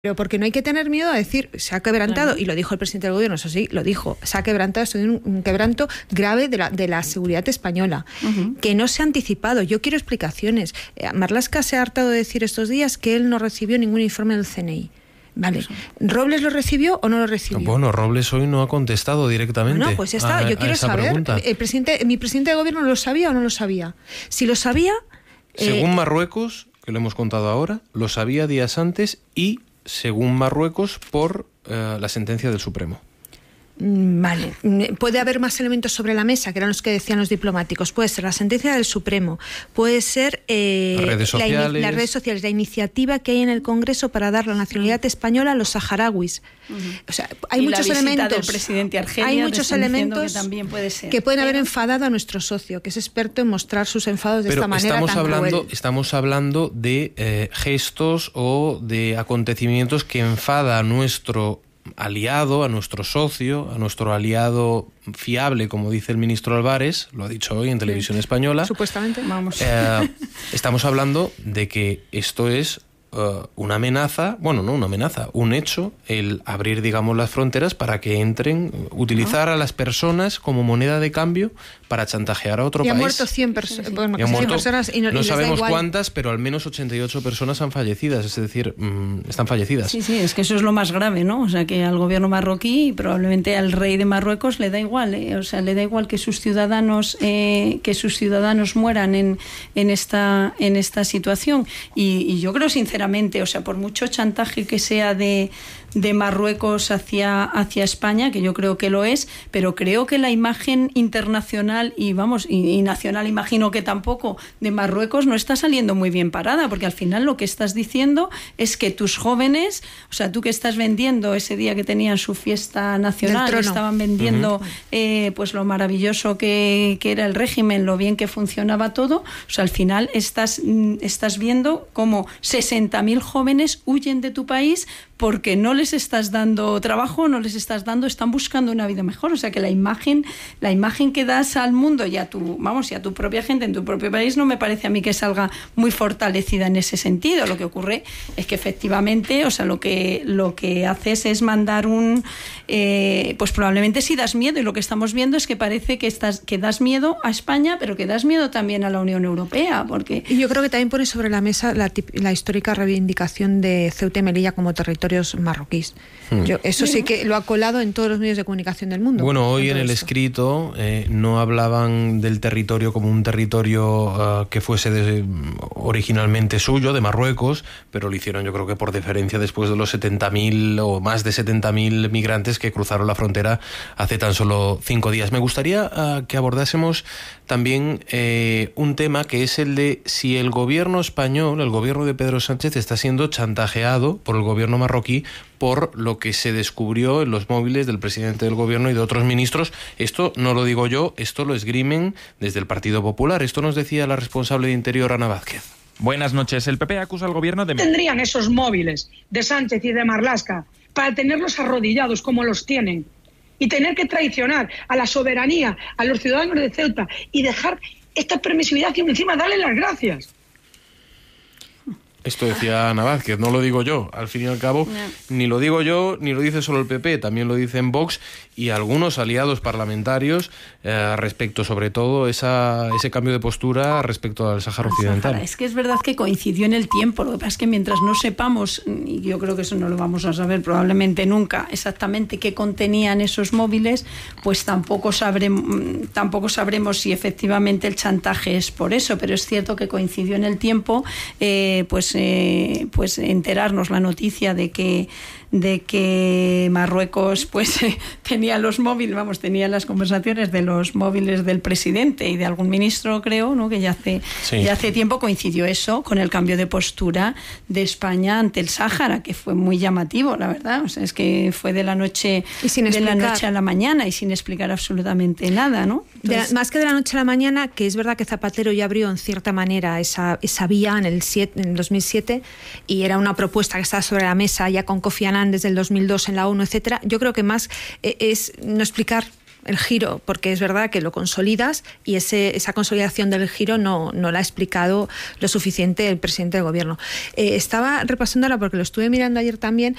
Pero porque no hay que tener miedo a decir, se ha quebrantado, y lo dijo el presidente del gobierno, eso sí, lo dijo, se ha quebrantado, esto es un quebranto grave de la seguridad española, que no se ha anticipado. Yo quiero explicaciones. Marlaska se ha hartado de decir estos días que él no recibió ningún informe del CNI. Vale. ¿Robles lo recibió o no lo recibió? Bueno, Robles hoy no ha contestado directamente. No, pues ya está. Yo quiero saber, mi presidente de gobierno lo sabía o no lo sabía. Si lo sabía... Según Marruecos, que lo hemos contado ahora, lo sabía días antes y... según Marruecos, por la sentencia del Supremo. Vale. Puede haber más elementos sobre la mesa, que eran los que decían los diplomáticos. Puede ser la sentencia del Supremo, puede ser las redes sociales, la iniciativa que hay en el Congreso para dar la nacionalidad española a los saharauis. O sea, hay muchos elementos del presidente Argelia, hay muchos elementos que también puede ser, que pueden haber enfadado a nuestro socio, que es experto en mostrar sus enfados de esta manera tan cruel. Estamos hablando de gestos o de acontecimientos que enfada a nuestro aliado, a nuestro socio, a nuestro aliado fiable, como dice el ministro Álvarez, lo ha dicho hoy en Televisión Española. Supuestamente. Estamos hablando de que esto es una amenaza, bueno, no una amenaza, un hecho, el abrir, digamos, las fronteras para que entren, utilizar a las personas como moneda de cambio para chantajear a otro país. Ha muerto 100 personas y no sabemos cuántas, pero al menos 88 personas han fallecido, es decir, están fallecidas. Sí, es que eso es lo más grave, ¿no? O sea, que al gobierno marroquí y probablemente al rey de Marruecos le da igual, o sea, le da igual que sus ciudadanos mueran en esta situación. Y yo creo sinceramente, o sea, por mucho chantaje que sea de Marruecos hacia España, que yo creo que lo es, pero creo que la imagen internacional y nacional, imagino que tampoco, de Marruecos no está saliendo muy bien parada, porque al final lo que estás diciendo es que tus jóvenes, o sea, tú que estás vendiendo ese día que tenían su fiesta nacional, estaban vendiendo pues lo maravilloso que era el régimen, lo bien que funcionaba todo, o sea, al final estás viendo cómo 60.000 jóvenes huyen de tu país porque no les estás dando trabajo, están buscando una vida mejor. O sea que la imagen que das al mundo y a tu propia gente en tu propio país no me parece a mí que salga muy fortalecida en ese sentido. Lo que ocurre es que efectivamente, o sea, lo que haces es mandar pues probablemente sí das miedo, y lo que estamos viendo es que parece que das miedo a España, pero que das miedo también a la Unión Europea, porque... Y yo creo que también pone sobre la mesa la histórica reivindicación de Ceuta y Melilla como territorios marroquíes. Eso sí que lo ha colado en todos los medios de comunicación del mundo. Bueno, hoy en el escrito no hablaban del territorio como un territorio que fuese originalmente suyo, de Marruecos, pero lo hicieron, yo creo que por deferencia, después de los 70.000 o más de 70.000 migrantes que cruzaron la frontera hace tan solo 5 días. Me gustaría que abordásemos también un tema que es el de si el gobierno español, el gobierno de Pedro Sánchez, está siendo chantajeado por el gobierno marroquí por lo que se descubrió en los móviles del presidente del gobierno y de otros ministros. Esto no lo digo yo, esto lo esgrimen desde el Partido Popular. Esto nos decía la responsable de Interior, Ana Vázquez. Buenas noches. El PP acusa al gobierno de... Tendrían esos móviles de Sánchez y de Marlaska para tenerlos arrodillados como los tienen y tener que traicionar a la soberanía, a los ciudadanos de Ceuta y dejar esta permisividad y encima darle las gracias. Esto decía Ana Vázquez, no lo digo yo. Al fin y al cabo, ni lo digo yo, ni lo dice solo el PP, también lo dicen Vox y algunos aliados parlamentarios respecto, sobre todo, ese cambio de postura respecto al Sáhara Occidental. Es que es verdad que coincidió en el tiempo, lo que pasa es que mientras no sepamos, y yo creo que eso no lo vamos a saber probablemente nunca, exactamente qué contenían esos móviles, pues tampoco sabremos si efectivamente el chantaje es por eso, pero es cierto que coincidió en el tiempo, pues enterarnos la noticia de que Marruecos tenía los móviles, tenía las conversaciones de los móviles del presidente y de algún ministro, creo, ¿no? Que ya hace tiempo coincidió eso con el cambio de postura de España ante el Sáhara, que fue muy llamativo, la verdad. O sea, es que fue de la noche a la mañana y sin explicar absolutamente nada, ¿no? Entonces, más que de la noche a la mañana, que es verdad que Zapatero ya abrió en cierta manera esa vía en el 2007, y era una propuesta que estaba sobre la mesa ya con Kofi Annan desde el 2002 en la ONU, etcétera. Yo creo que más es no explicar el giro, porque es verdad que lo consolidas y esa consolidación del giro no la ha explicado lo suficiente el presidente del gobierno. Estaba repasándola porque lo estuve mirando ayer también